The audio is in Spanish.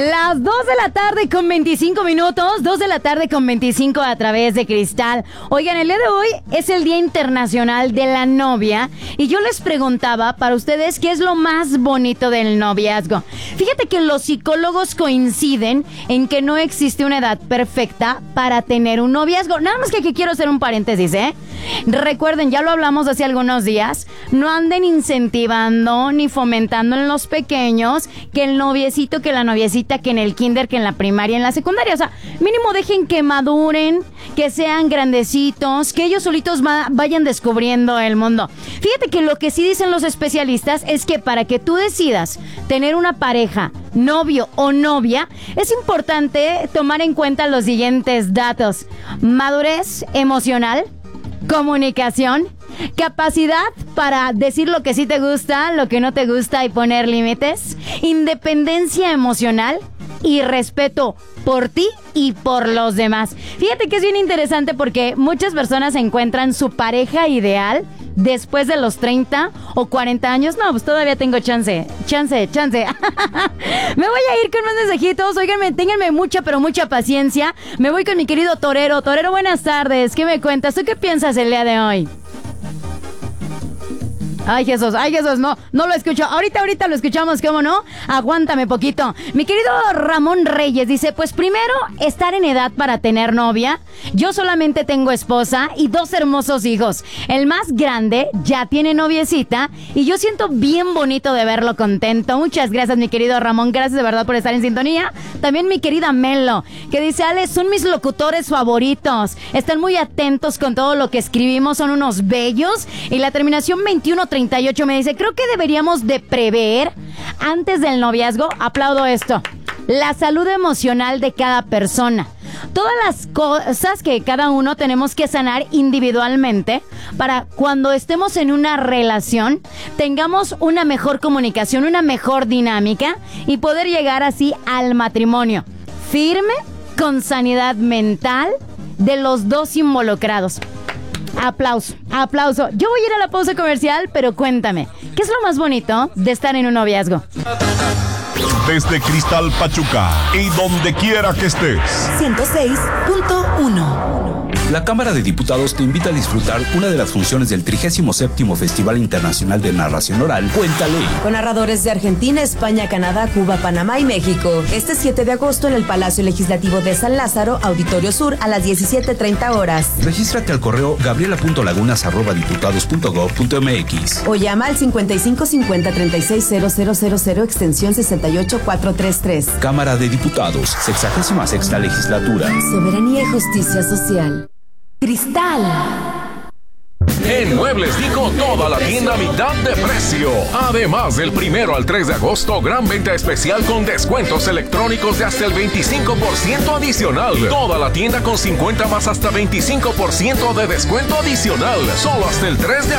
Las 2 de la tarde con 25 minutos, 2 de la tarde con 25 a través de Cristal. Oigan, el día de hoy es el Día Internacional de la Novia y yo les preguntaba para ustedes qué es lo más bonito del noviazgo. Fíjate que los psicólogos coinciden en que no existe una edad perfecta para tener un noviazgo. Nada más que aquí quiero hacer un paréntesis, Recuerden, ya lo hablamos hace algunos días, no anden incentivando ni fomentando en los pequeños que el noviecito, que la noviecita, que en el kinder, que en la primaria, en la secundaria. O sea, mínimo dejen que maduren, que sean grandecitos, que ellos solitos vayan descubriendo el mundo. Fíjate que lo que sí dicen los especialistas es que para que tú decidas tener una pareja, novio o novia, es importante tomar en cuenta los siguientes datos: madurez emocional, comunicación, capacidad para decir lo que sí te gusta, lo que no te gusta y poner límites, independencia emocional y respeto por ti y por los demás. Fíjate que es bien interesante porque muchas personas encuentran su pareja ideal después de los 30 o 40 años. No, pues todavía tengo chance. Me voy a ir con más mensajitos. Óiganme, ténganme mucha, pero mucha paciencia. Me voy con mi querido Torero. Torero, buenas tardes. ¿Qué me cuentas? ¿Tú qué piensas el día de hoy? Ay, Jesús, no lo escucho. Ahorita lo escuchamos, ¿cómo no? Aguántame poquito. Mi querido Ramón Reyes dice, pues primero, estar en edad para tener novia. Yo solamente tengo esposa y 2 hermosos hijos. El más grande ya tiene noviecita y yo siento bien bonito de verlo contento. Muchas gracias, mi querido Ramón. Gracias de verdad por estar en sintonía. También mi querida Melo, que dice, Ale, son mis locutores favoritos. Están muy atentos con todo lo que escribimos, son unos bellos. Y la terminación 2138 me dice, creo que deberíamos de prever antes del noviazgo, aplaudo esto, la salud emocional de cada persona. Todas las cosas que cada uno tenemos que sanar individualmente para cuando estemos en una relación tengamos una mejor comunicación, una mejor dinámica y poder llegar así al matrimonio firme, con sanidad mental de los dos involucrados. Aplauso. Yo voy a ir a la pausa comercial, pero cuéntame, ¿qué es lo más bonito de estar en un noviazgo? Desde Cristal Pachuca y donde quiera que estés. 106.1. La Cámara de Diputados te invita a disfrutar una de las funciones del 37º Festival Internacional de Narración Oral, Cuéntale. Con narradores de Argentina, España, Canadá, Cuba, Panamá y México. Este 7 de agosto en el Palacio Legislativo de San Lázaro, Auditorio Sur, a las 17:30 horas. Regístrate al correo gabriela.lagunas@diputados.gov.mx o llama al 5550-360000 extensión 68433. Cámara de Diputados, 66ª Legislatura. Soberanía y justicia social. Cristal. En Muebles Dico, toda la tienda a mitad de precio. Además, del 1 al 3 de agosto, gran venta especial con descuentos electrónicos de hasta el 25% adicional. Toda la tienda con 50 más hasta 25% de descuento adicional. Solo hasta el 3 de